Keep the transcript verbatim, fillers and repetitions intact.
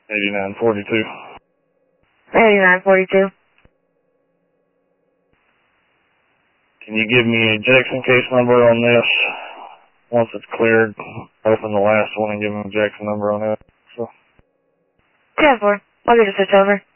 eighty-nine forty-two. eighty-nine forty-two. Can you give me a Jackson case number on this? Once it's cleared, open the last one and give them a Jackson number on it. So. ten four. I'll get a switch over.